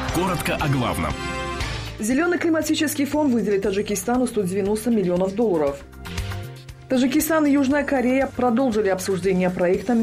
Коротко о главном. Зеленый климатический фонд выделит Таджикистану $190 миллионов. Таджикистан и Южная Корея продолжили обсуждение проекта